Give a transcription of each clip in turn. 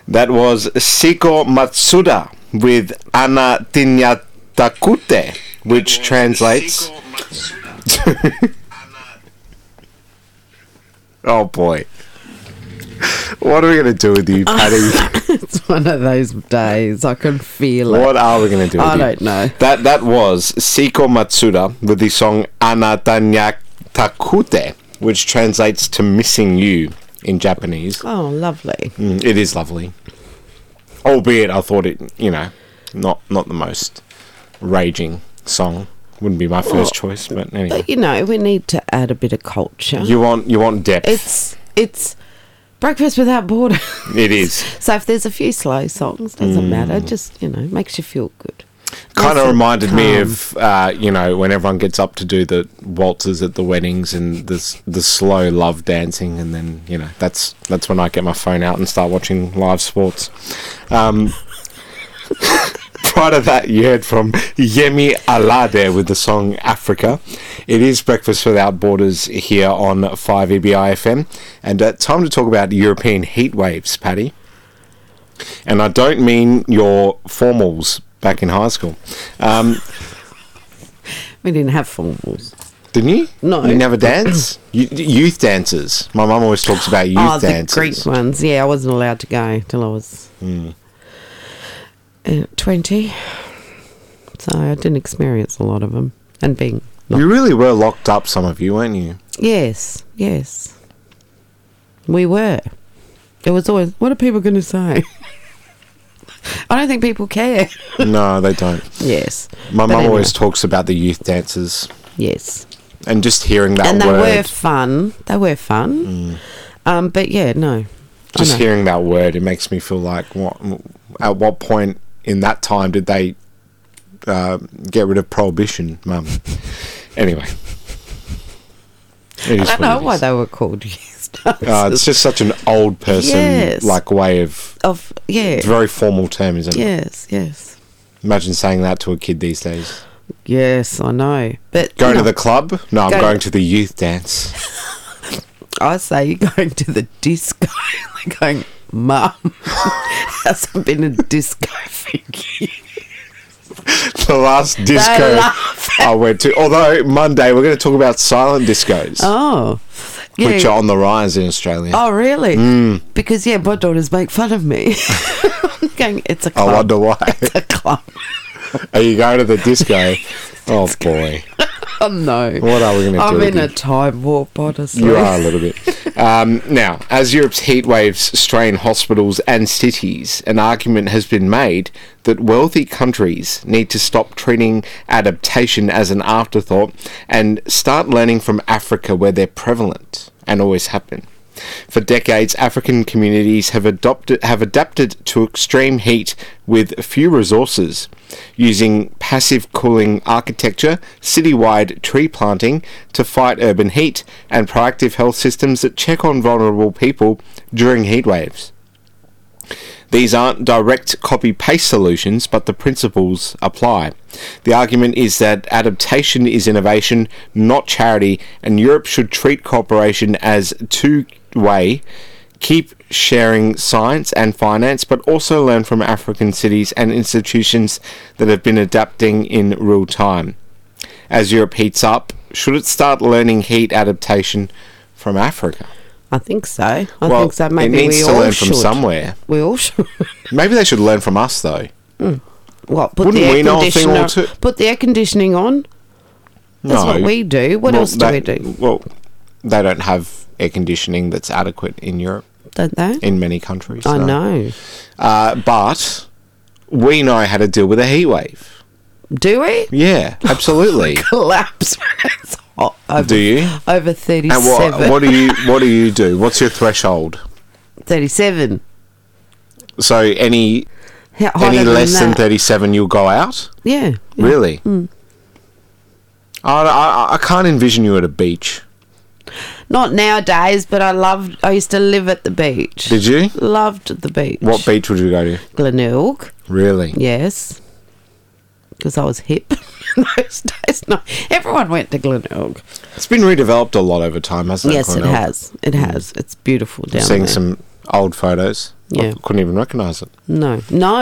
That was Seiko Matsuda with Ana Tinyatakute, which translates... Oh boy. What are we going to do with you, Paddy? It's one of those days. I can feel it. What are we going to do with you? I don't know. That was Seiko Matsuda with the song Ana Tinyatakute, which translates to Missing You in Japanese. Oh, lovely. It is lovely. Albeit I thought it, not the most raging song. Wouldn't be my first choice, but anyway. But, we need to add a bit of culture. You want depth. It's Breakfast Without Borders. It is. So if there's a few slow songs, doesn't matter. Just, makes you feel good. Kind of reminded me of, when everyone gets up to do the waltzes at the weddings and the slow love dancing, and then, that's when I get my phone out and start watching live sports. Prior to that, you heard from Yemi Alade with the song Africa. It is Breakfast Without Borders here on 5EBI FM, and time to talk about European heat waves, Paddy. And I don't mean your formals back in high school. We didn't have formals. Didn't you? No. You never dance? Youth dances. My mum always talks about youth dances. The Greek ones. Yeah, I wasn't allowed to go till I was 20. So I didn't experience a lot of them. And being... You really were locked up, some of you, weren't you? Yes. We were. It was always, what are people going to say? I don't think people care. No, they don't. Yes. My mum always talks about the youth dances. Yes. And just hearing that word. And they were fun. But yeah, no. Just hearing that word, it makes me feel like, at what point in that time did they get rid of prohibition, Mum? Anyway. I don't know why they were called youth dances. It's just such an old person way of it's a very formal term, isn't it? Yes. Imagine saying that to a kid these days. Yes, I know. But going to the club? No, I'm going to the youth dance. I say you're going to the disco. They're going, Mum, hasn't been a disco for years. The last disco I went to. Although Monday we're going to talk about silent discos. Oh. Yeah. Which are on the rise in Australia. Oh, really? Because, my daughters make fun of me. I'm going, it's a club. I wonder why. It's a club. Are you going to the disco? Oh, boy. Oh, no. What are we going to do? I'm in a time warp, honestly. You are a little bit. Now, as Europe's heat waves strain hospitals and cities, an argument has been made that wealthy countries need to stop treating adaptation as an afterthought and start learning from Africa, where they're prevalent and always have been. For decades, African communities have adapted to extreme heat with few resources, using passive cooling architecture, citywide tree planting to fight urban heat, and proactive health systems that check on vulnerable people during heat waves. These aren't direct copy-paste solutions, but the principles apply. The argument is that adaptation is innovation, not charity, and Europe should treat cooperation as two-way, keep sharing science and finance, but also learn from African cities and institutions that have been adapting in real time. As Europe heats up, should it start learning heat adaptation from Africa? I think so. I think so. Maybe it needs to learn from somewhere. We all should. Maybe they should learn from us, though. What? Wouldn't we know a thing or two? Put the air conditioning on. That's what we do. What else do we do? Well, they don't have air conditioning that's adequate in Europe. Don't they? In many countries. I know. But we know how to deal with a heat wave. Do we? Yeah, absolutely. Collapse when it's hot. Do you? Over 37. And what do you do? What's your threshold? 37. So any less than 37 you'll go out? Yeah. Really? I can't envision you at a beach. Not nowadays, but I used to live at the beach. Did you? Loved the beach. What beach would you go to? Glenelg. Really? Yes. Because I was hip in those days. No, everyone went to Glenelg. It's been redeveloped a lot over time, hasn't it? Yes, Glenelg? It has. It has. It's beautiful down there. Seeing some old photos. Yeah. I couldn't even recognise it. No.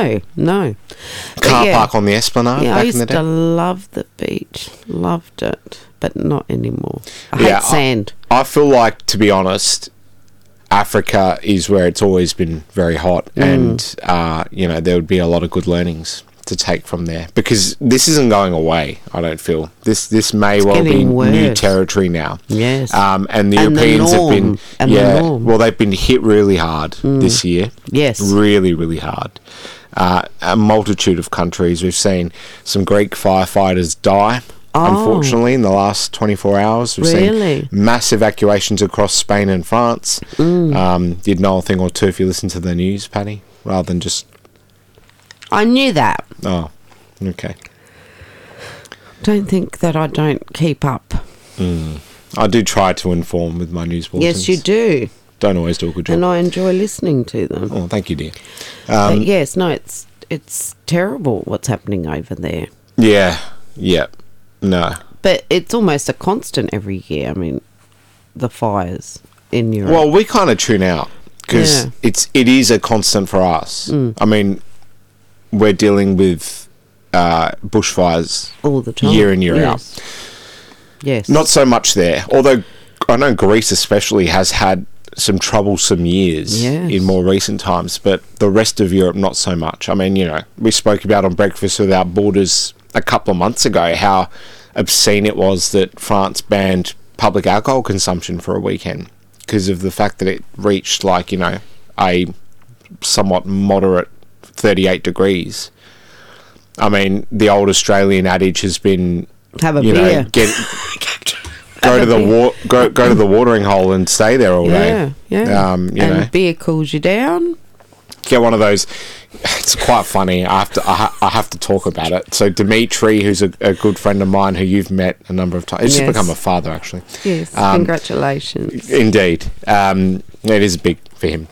But Car yeah. park on the Esplanade Yeah, I back in used the to day. love the beach. Loved it. But not anymore. I Yeah, hate sand. I feel like, to be honest, Africa is where it's always been very hot, and there would be a lot of good learnings to take from there, because this isn't going away. I don't feel this may well be getting new worse. territory now. Yes. And the And the Europeans have been norm. And the norm. well, they've been hit really hard this year. Yes. Really, really hard. A multitude of countries. We've seen some Greek firefighters die. Unfortunately, in the last 24 hours, we've Really? seen massive evacuations across Spain and France. Did know a thing or two if you listen to the news, Patty, rather than just... I knew that. Oh, okay. Don't think that I don't keep up. I do try to inform with my news bulletins. Yes, you do. Don't always do a good job. And I enjoy listening to them. Oh, thank you, dear. But yes, no, it's terrible what's happening over there. Yeah. No. But it's almost a constant every year. I mean, the fires in Europe. Well, we kind of tune out because Yeah. it is a constant for us. I mean, we're dealing with bushfires all the time. year in, year out. Yes. Not so much there, although I know Greece especially has had some troublesome years Yes. in more recent times, but the rest of Europe not so much. I mean, we spoke about on Breakfast Without Borders a couple of months ago how obscene it was that France banned public alcohol consumption for a weekend because of the fact that it reached a somewhat moderate 38 degrees. I mean, the old Australian adage has been, Have a beer. go to the watering hole and stay there all day. Yeah. And beer cools you down. get one of those. It's quite funny. I have to talk about it. So Dimitri, who's a good friend of mine, who you've met a number of times, he's just Yes. become a father actually. Yes. Congratulations. Indeed, it is big for him.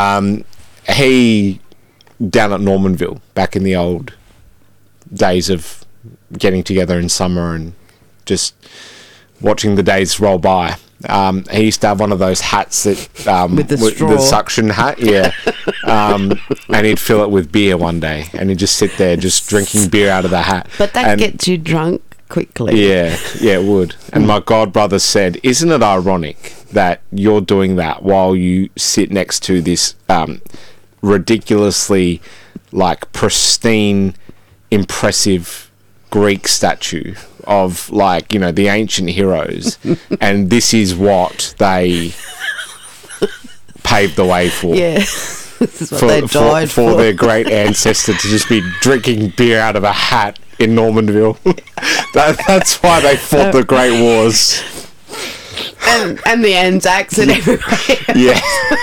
He down at Normanville back in the old days of getting together in summer and just watching the days roll by. He used to have one of those hats that With the straw. the suction hat, yeah. And he'd fill it with beer one day, and he'd just sit there just drinking beer out of the hat. But that And- gets you drunk quickly. yeah, it would. And my godbrother said, "Isn't it ironic that you're doing that while you sit next to this ridiculously, pristine, impressive Greek statue of, the ancient heroes, and this is what they paved the way for." Yeah. This is what they died for their great ancestor to just be drinking beer out of a hat in Normanville. That's why they fought the Great Wars. and the Anzacs and everywhere. Yeah.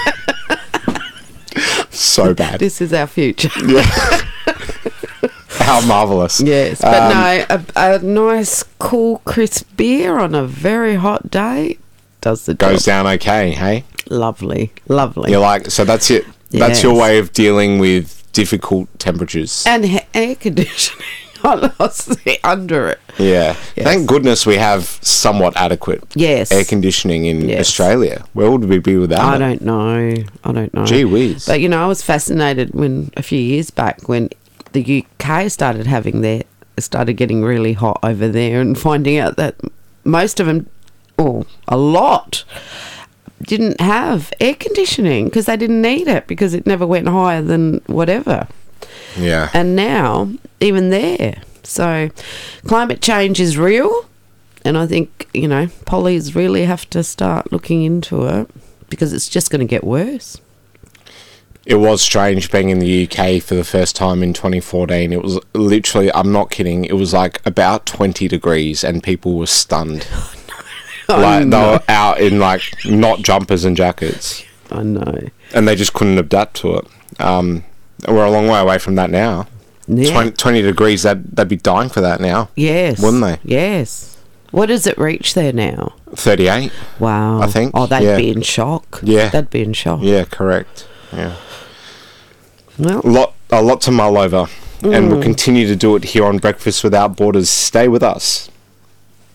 So bad. This is our future. Yeah. How marvellous. Yes, but no, a nice, cool, crisp beer on a very hot day does the Goes job. down okay, hey? Lovely. You're so that's it. That's Yes. your way of dealing with difficult temperatures. And air conditioning. Honestly, under it. Yeah. Yes. Thank goodness we have somewhat adequate Yes. air conditioning in Yes. Australia. Where would we be without I it? don't know. Gee whiz. But I was fascinated when a few years back when the UK started getting really hot over there, and finding out that most of them, or a lot, didn't have air conditioning because they didn't need it because it never went higher than whatever. Yeah. And now, even there. So, climate change is real. And I think, pollies really have to start looking into it because it's just going to get worse. It was strange being in the UK for the first time in 2014. It was literally, I'm not kidding, it was about 20 degrees and people were stunned. They were out in not jumpers and jackets. I know. And they just couldn't adapt to it. We're a long way away from that now. Yeah. 20 degrees, they'd be dying for that now. Yes. Wouldn't they? Yes. What does it reach there now? 38. Wow. I think, Oh, they'd yeah. be in shock. Yeah. They'd be in shock. Yeah, correct. Yeah. Well, A lot to mull over. And we'll continue to do it here on Breakfast Without Borders. Stay with us.